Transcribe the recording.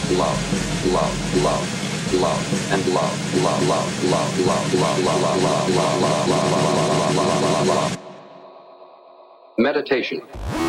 love, love, love, love, and love, love, love, love, love, love, love, love, love, love, love, love, love, love, love. Meditation.